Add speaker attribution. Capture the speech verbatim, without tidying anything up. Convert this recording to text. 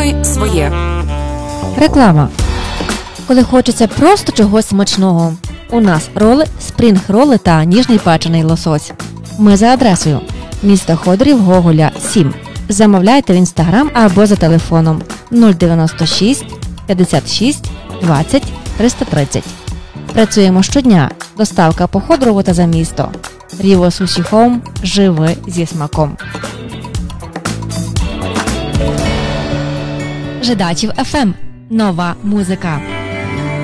Speaker 1: Слухай своє.
Speaker 2: Реклама. Коли хочеться просто чогось смачного. У нас роли, спрінг-роли та ніжний печений лосось. Ми за адресою. Місто Ходорів, Гоголя, сім. Замовляйте в інстаграм або за телефоном нуль дев'яносто шість п'ятдесят шість двадцять триста тридцять. Працюємо щодня. Доставка по Ходорову та за місто. Ріво Суші Хоум. Живи зі смаком. Жидачів еф ем. Нова музика.